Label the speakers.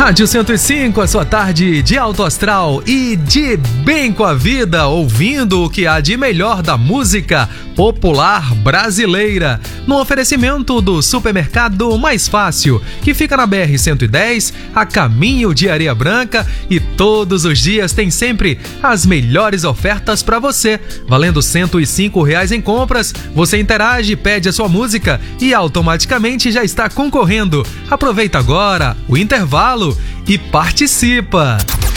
Speaker 1: Rádio 105, a sua tarde de alto astral e de bem com a vida, ouvindo o que há de melhor da música popular brasileira, no oferecimento do Supermercado Mais Fácil, que fica na BR-110, a caminho de Areia Branca, e todos os dias tem sempre as melhores ofertas para você, valendo R$105 em compras. Você interage, pede a sua música e automaticamente já está concorrendo. Aproveita agora o intervalo e participa!